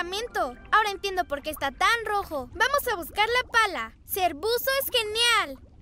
pegamento. Ahora entiendo por qué está tan rojo. Vamos a buscar la pala. Ser buzo es genial.